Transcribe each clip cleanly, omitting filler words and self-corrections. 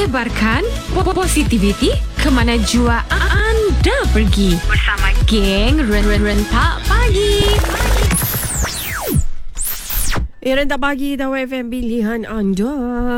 Sebarkan positivity ke mana jua anda pergi bersama geng Rentak Pagi. Rentak Pagi Tahu FM pilihan anda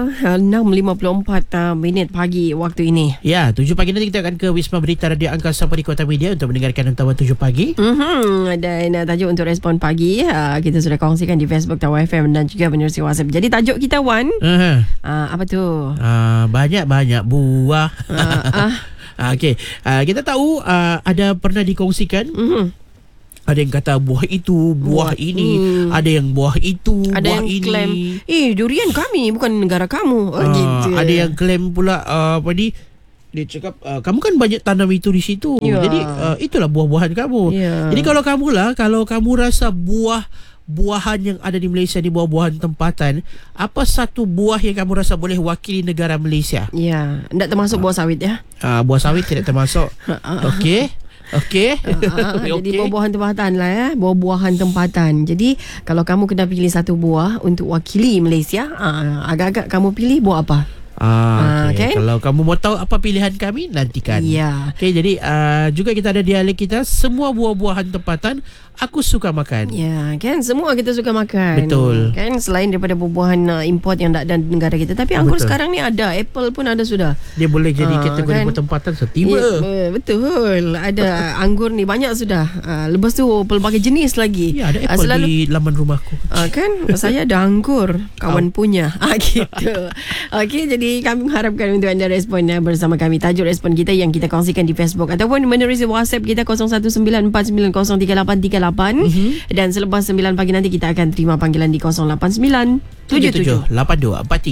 6.54 minit pagi waktu ini. Ya, 7 pagi nanti kita akan ke Wisma Berita Radio Angkasa di Kota Media untuk mendengarkan Hantaman 7 pagi. Dan tajuk untuk respon pagi kita sudah kongsikan di Facebook Tahu FM dan juga menerusi WhatsApp. Jadi tajuk kita Wan, apa tu? Banyak-banyak buah. Okey, kita tahu ada pernah dikongsikan. Ada yang kata buah itu, buah ini. Ada yang buah itu, ada buah yang ini. klaim, durian kami bukan negara kamu. Gitu. Ada yang klaim pula dia cakap kamu kan banyak tanam itu di situ. Jadi itulah buah-buahan kamu. Jadi kalau kamu rasa buahan yang ada di Malaysia ni buah-buahan tempatan, apa satu buah yang kamu rasa boleh wakili negara Malaysia? Ya, tak termasuk buah sawit ya. Buah sawit tidak termasuk. Okey. Jadi buah-buahan tempatan lah ya. Buah-buahan tempatan. Jadi kalau kamu kena pilih satu buah untuk wakili Malaysia, agak-agak kamu pilih buah apa? Okay. Kalau kamu mau tahu apa pilihan kami, nantikan. Okay, jadi juga kita ada dialek kita, semua buah-buahan tempatan aku suka makan. Ya, kan semua kita suka makan. Betul. Kan selain daripada buah-buahan import yang tak ada di negara kita, tapi anggur sekarang ni ada, apple pun ada sudah. Dia boleh jadi kategori buah tempatan setiba. Betul. Ada anggur ni banyak sudah. Lepas tu pelbagai jenis lagi. Ya, ada apple di laman rumahku. Kan saya ada anggur kawan punya. Gitu. Okey, jadi kami mengharapkan untuk anda respon bersama kami. Tajuk respon kita yang kita kongsikan di Facebook ataupun menerusi WhatsApp kita 0194903838. Dan selepas 9 pagi nanti kita akan terima panggilan di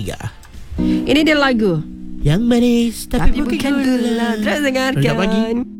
089778243. Ini dia lagu yang manis tapi bukan gula. Terus dengarkan. Rentak Pagi.